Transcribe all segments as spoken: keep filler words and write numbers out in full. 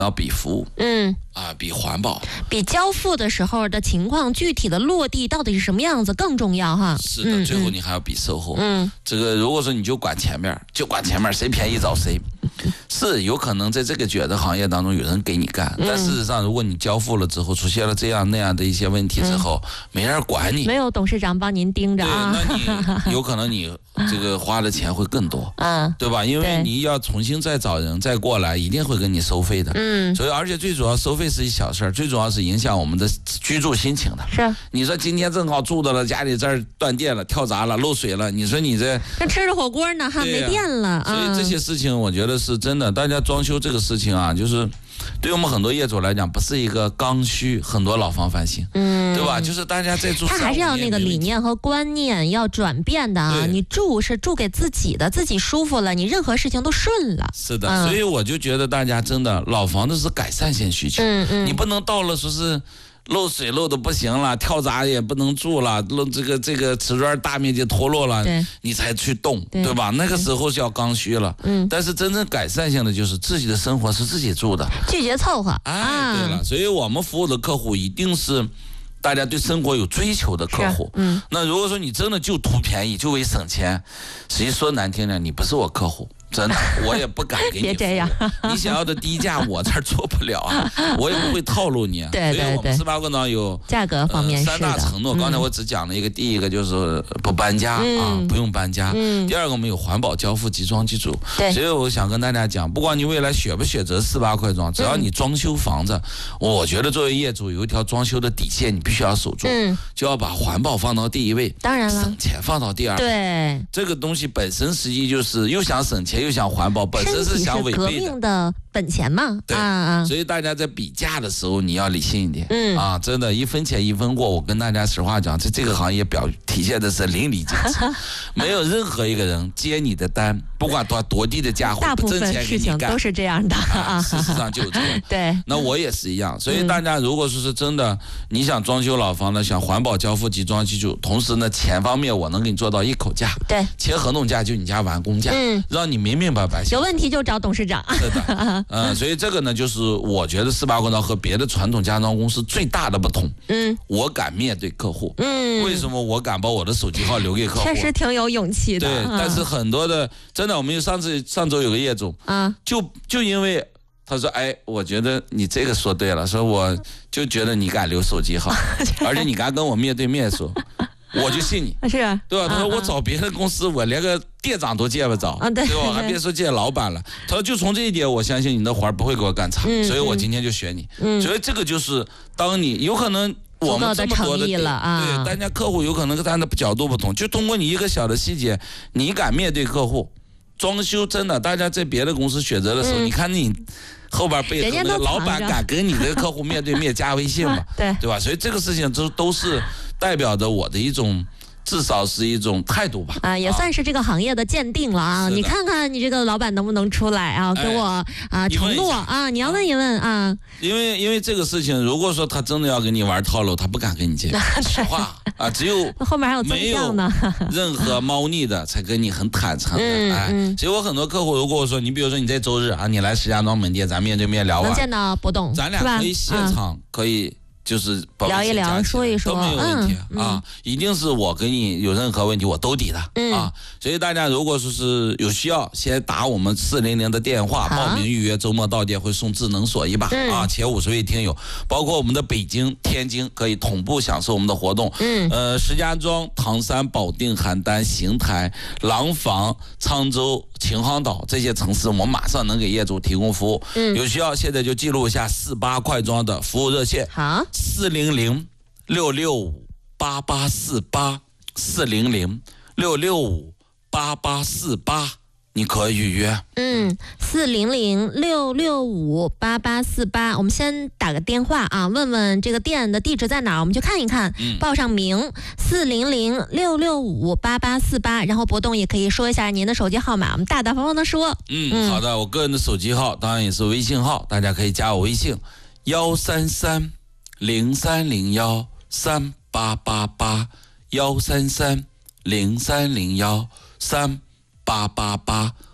要比服务， 嗯啊，比环保， 比交付的时候的情况具体的落地到底是什么样子更重要哈。 是的， 嗯、 最后你还要比售后。 嗯， 这个如果说你就管前面，就管前面，谁便宜找谁，是有可能在这个卷的行业当中有人给你干，嗯、但事实上，如果你交付了之后出现了这样那样的一些问题之后，嗯、没人管你， 没有董事长帮您盯着啊， 对，那你有可能你这个花的钱会更多，嗯，对吧？因为你要重新再找人再过来，一定会跟你收费的，嗯，所以而且最主要收费是一小事儿，最主要是影响我们的居住心情的。 是， 你说今天正好住的了，家里这儿断电了、跳闸了、漏水了，你说你这那吃着火锅呢，哈，没电了， 所以这些事情我觉得是真的。大家装修这个事情啊，就是对我们很多业主来讲，不是一个刚需，很多老房翻新，嗯，对吧？就是大家在住， 他还是要那个理念和观念要转变的啊。你住是住给自己的，自己舒服了，你任何事情都顺了。 是的，嗯、所以我就觉得大家真的老房子是改善性需求，嗯嗯，你不能到了说是。漏水漏的不行了，跳闸也不能住了，漏这个这个瓷砖大面积脱落了，你才去动， 对, 对吧？那个时候是要刚需了，嗯。但是真正改善性的就是自己的生活是自己住的， 拒绝凑合。 哎，对了，啊、所以我们服务的客户一定是大家对生活有追求的客户。嗯。那如果说你真的就图便宜，就为省钱，实际说难听点，你不是我客户。真的，我也不敢给你。 别这样， 你想要的低价，我这儿做不了啊，我也不会套路你。 对对对， 所以我们斯巴棍庄有价格方面、呃、 三大承诺。刚才我只讲了一个，嗯、第一个就是不搬家、嗯、啊，不用搬家。嗯、第二个我们有环保交付集装机组。对。所以我想跟大家讲，不管你未来选不选择斯巴块庄，只要你装修房子，嗯、我觉得作为业主有一条装修的底线，你必须要守住，嗯、就要把环保放到第一位， 当然了， 省钱放到第二位。 对。 这个东西本身实际就是又想省钱又想环保。本身是想违背的， 革命的本钱嘛， 对啊，所以大家在比价的时候你要理性一点，嗯啊，真的，一分钱一分货。我跟大家实话讲，在这个行业表体现的是淋漓尽致，没有任何一个人接你的单，不管多多低的价， 大部分事情都是这样的啊，事实上就这样。 对， 那我也是一样，所以大家如果说是真的，你想装修老房呢，想环保交付集装机组，同时呢，钱方面我能给你做到一口价， 对， 签合同价就你家完工价，嗯，让你明明白白。 有问题就找董事长。 是的，嗯，所以这个呢，就是我觉得斯巴棍庄和别的传统家装公司最大的不同。嗯，我敢面对客户。嗯，为什么我敢把我的手机号留给客户？ 确实挺有勇气的。 对，嗯、但是很多的，真的，我们上次上周有个业主，啊，就就因为他说，哎，我觉得你这个说对了，说我就觉得你敢留手机号，而且你敢跟我面对面说。我就信你， 是， 对吧？他说我找别的公司，我连个店长都见不着，啊，对，对吧？还别说见老板了。他说就从这一点，我相信你的活儿不会给我干差，嗯、所以我今天就选你。嗯，所以这个就是当你有可能我们这么多的了啊， 对，大家客户有可能跟他的角度不同，就通过你一个小的细节，你敢面对客户，装修真的，大家在别的公司选择的时候，嗯、你看你。后边背后那个老板敢跟你的客户面对面加微信嘛？ 对对吧？所以这个事情都都是代表着我的一种，至少是一种态度吧。 啊，也算是这个行业的鉴定了啊。你看看你这个老板能不能出来啊，给我啊承诺啊，你要问一问啊。 因为因为这个事情，如果说他真的要跟你玩套路，他不敢跟你接，实话啊，只有后面还有没有任何猫腻的才跟你很坦诚的。 嗯、 哎，所以我很多客户如果说你比如说你在周日啊，你来石家庄门店，咱面对面聊完， 能见到博董， 咱俩可以现场可以。就是聊一聊，说一说都没有问题、 嗯、 啊！一定是我给你有任何问题我都抵的、嗯、啊！所以大家如果说是有需要，先打我们四零零的电话报名预约，周末到店会送智能锁一把、嗯、啊！前五十位听友，包括我们的北京、天津可以同步享受我们的活动。嗯，呃，石家庄、唐山、保定、邯郸、邢台、廊坊、沧州、秦皇岛这些城市，我们马上能给业主提供服务。嗯，有需要现在就记录一下四八块庄的服务热线。 好。 四零零六六五八八四八，四零零六六五八八四八，你可以预约。 嗯，四零零六六五八八四八，我们先打个电话啊，问问这个店的地址在哪儿，我们去看一看，嗯、报上名。四零零六六五八八四八，然后博董也可以说一下您的手机号码，我们大大方方的说。 嗯，嗯好的，我个人的手机号当然也是微信号，大家可以加我微信幺三三。零三零幺三八八八幺三三零三零幺三八八八，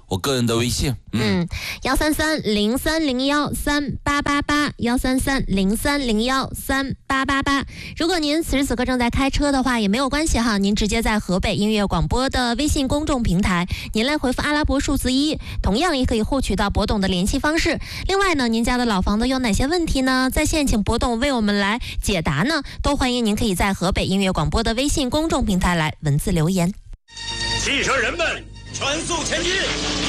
我个人的微信。 嗯，幺三三零三零幺三八八八，幺三三零三零幺三八八八。如果您此时此刻正在开车的话，也没有关系哈，您直接在河北音乐广播的微信公众平台，您来回复阿拉伯数字一，同样也可以获取到博董的联系方式。另外呢，您家的老房子有哪些问题呢？在线请博董为我们来解答呢，都欢迎您可以在河北音乐广播的微信公众平台来文字留言。 汽车人们，全速前进！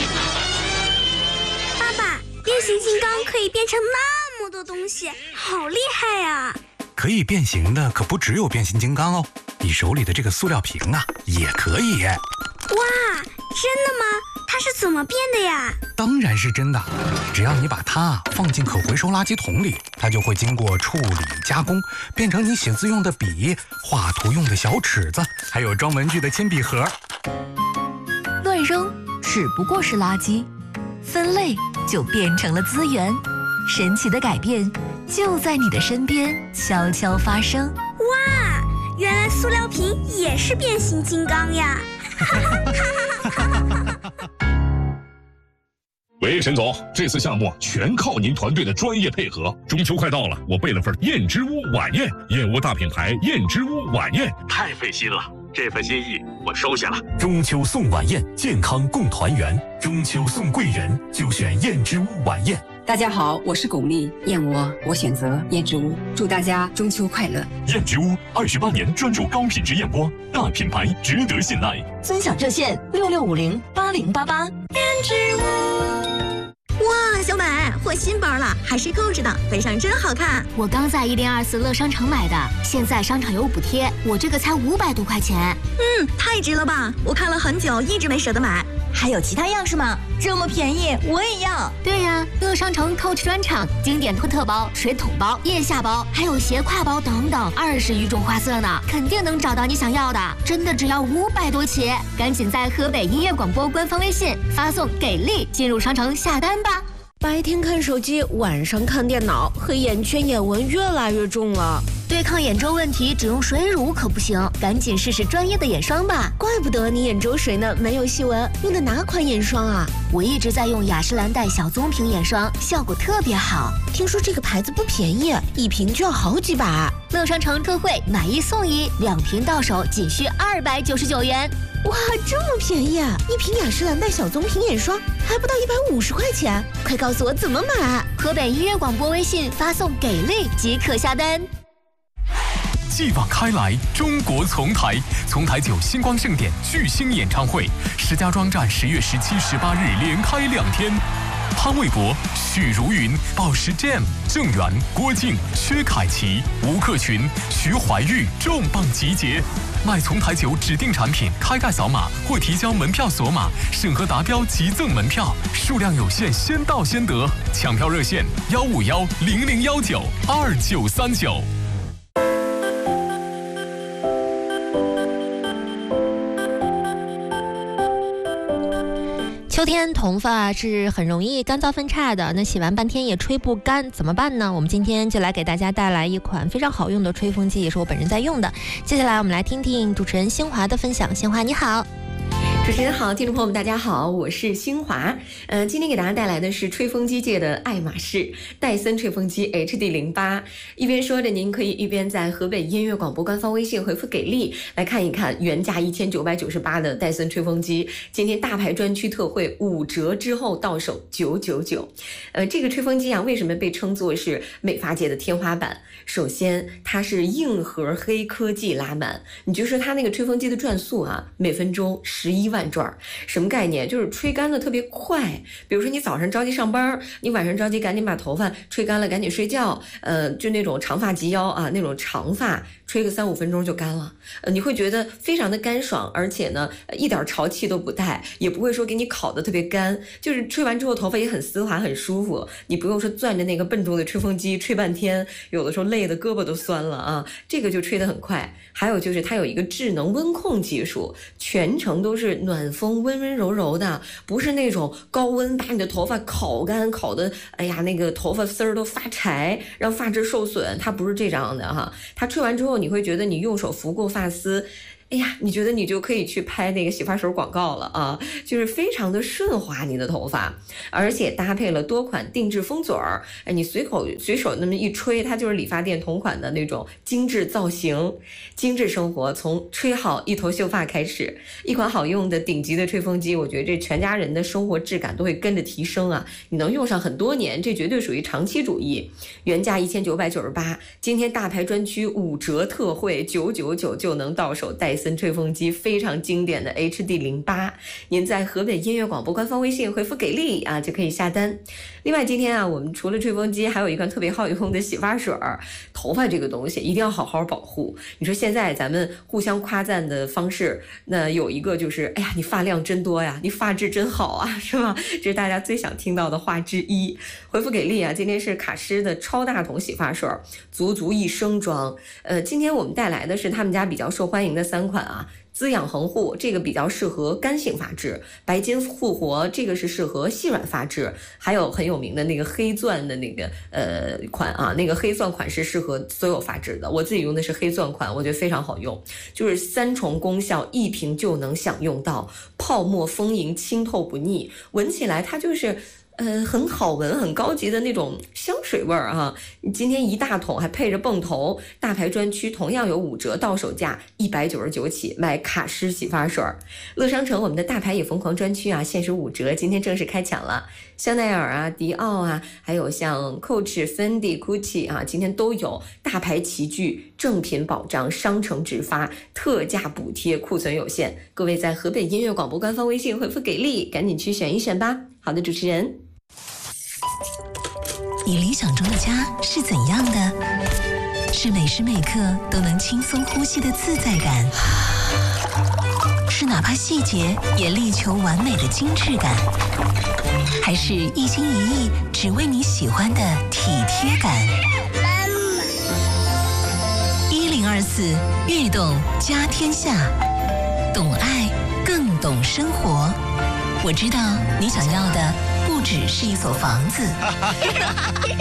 爸爸，变形金刚可以变成那么多东西，好厉害呀！ 可以变形的可不只有变形金刚哦，你手里的这个塑料瓶啊，也可以。 哇，真的吗？它是怎么变的呀？ 当然是真的，只要你把它放进可回收垃圾桶里，它就会经过处理加工，变成你写字用的笔、画图用的小尺子，还有装文具的铅笔盒。 乱扔只不过是垃圾，分类就变成了资源。神奇的改变就在你的身边悄悄发生。 哇，原来塑料瓶也是变形金刚呀！ 喂，沈总，这次项目全靠您团队的专业配合。中秋快到了，我备了份燕之屋晚宴，燕窝大品牌燕之屋晚宴，太费心了。这份心意我收下了。 中秋送晚宴，健康共团圆。中秋送贵人，就选燕之屋晚宴。 大家好，我是巩俐，燕窝我选择燕之屋，祝大家中秋快乐。 燕之屋二十八年专注高品质燕窝，大品牌值得信赖。 尊享热线六六五零八零八八。 燕之屋。哇，小买换新包了，还是购置的，背上真好看。 我刚在一零二四乐商城买的，现在商场有补贴，我这个才五百多块钱。 嗯，太值了吧！我看了很久，一直没舍得买。 还有其他样式吗？这么便宜，我也要。 对呀，乐商城 Coach 专场，经典托特包、水桶包、腋下包，还有斜挎包等等，二十余种花色呢，肯定能找到你想要的。真的只要五百多起，赶紧在河北音乐广播官方微信发送“给力”进入商城下单吧。 白天看手机，晚上看电脑，黑眼圈、眼纹越来越重了。 对抗眼周问题，只用水乳可不行，赶紧试试专业的眼霜吧。 怪不得你眼周水呢没有细纹，用的哪款眼霜啊？ 我一直在用雅诗兰黛小棕瓶眼霜，效果特别好。 听说这个牌子不便宜，一瓶就要好几百。 乐商城特惠，买一送一，两瓶到手仅需二百九十九元。 哇，这么便宜啊！一瓶雅诗兰黛小棕瓶眼霜还不到一百五十块钱，快告诉我怎么买！ 河北音乐广播微信发送“给力”即可下单。 继往开来，中国丛台，丛台九星光盛典巨星演唱会，石家庄站十月十七、十八日连开两天。潘玮柏、许茹芸、宝石 Jam、郑源、郭靖、薛凯琪、吴克群、徐怀钰重磅集结。买丛台酒指定产品，开盖扫码或提交门票锁码，审核达标即赠门票，数量有限，先到先得。抢票热线：幺五幺零零幺九二九三九。 秋天头发是很容易干燥分叉的，那洗完半天也吹不干，怎么办呢？我们今天就来给大家带来一款非常好用的吹风机，也是我本人在用的。接下来我们来听听主持人新华的分享。新华你好。 主持人好，听众朋友们大家好，我是新华。呃，今天给大家带来的是吹风机界的爱马仕戴森吹风机 H D 零八。一边说着，您可以一边在河北音乐广播官方微信回复给力来看一看原价一千九百九十八的戴森吹风机，今天大牌专区特惠五折之后到手九九九。呃，这个吹风机啊，为什么被称作是美发界的天花板？首先，它是硬核黑科技拉满，你就说它那个吹风机的转速啊，每分钟十一万转，什么概念？就是吹干的特别快。比如说你早上着急上班，你晚上着急赶紧把头发吹干了，赶紧睡觉。呃，就那种长发及腰啊，那种长发吹个三五分钟就干了。呃，你会觉得非常的干爽，而且呢，一点潮气都不带，也不会说给你烤的特别干。就是吹完之后头发也很丝滑，很舒服。你不用说攥着那个笨重的吹风机吹半天，有的时候累的胳膊都酸了啊。这个就吹得很快。还有就是它有一个智能温控技术，全程都是暖风温温柔柔的，不是那种高温把你的头发烤干，烤的哎呀那个头发丝儿都发柴，让发质受损。它不是这样的哈，它吹完之后你会觉得你用手拂过发丝， 哎呀，你觉得你就可以去拍那个洗发水广告了啊，就是非常的顺滑你的头发，而且搭配了多款定制封嘴儿，哎，你随口随手那么一吹，它就是理发店同款的那种精致造型。精致生活从吹好一头秀发开始，一款好用的顶级的吹风机，我觉得这全家人的生活质感都会跟着提升啊，你能用上很多年，这绝对属于长期主义。原价一千九百九十八，今天大牌专区五折特惠，九九九就能到手戴森吹风机，非常经典的 H D 零八，您在河北音乐广播官方微信回复给力啊就可以下单。另外今天啊，我们除了吹风机，还有一款特别好用的洗发水儿。头发这个东西一定要好好保护。你说现在咱们互相夸赞的方式，那有一个就是，哎呀，你发量真多呀，你发质真好啊，是吧？这是大家最想听到的话之一。回复给力啊，今天是卡诗的超大桶洗发水，足足一升装。呃，今天我们带来的是他们家比较受欢迎的三款啊。滋养恒护，这个比较适合干性发质；白金复活，这个是适合细软发质；还有很有名的那个黑钻的那个呃款啊，那个黑钻款是适合所有发质的。我自己用的是黑钻款，我觉得非常好用，就是三重功效，一瓶就能享用到，泡沫丰盈，清透不腻，闻起来它就是。呃，很好闻，很高级的那种香水味儿啊！今天一大桶还配着泵头，大牌专区同样有五折，到手价一百九十九起，买卡诗洗发水。乐商城我们的大牌也疯狂专区啊，限时五折，今天正式开抢了。香奈儿啊、迪奥啊，还有像 Coach、Fendi、Gucci 啊，今天都有大牌齐聚，正品保障，商城直发，特价补贴，库存有限。各位在河北音乐广播官方微信回复给力，赶紧去选一选吧。好的，主持人。 你理想中的家是怎样的？是每时每刻都能轻松呼吸的自在感，是哪怕细节也力求完美的精致感，还是一心一意只为你喜欢的体贴感？一零二四悦动家天下，懂爱更懂生活。我知道你想要的不只是一所房子。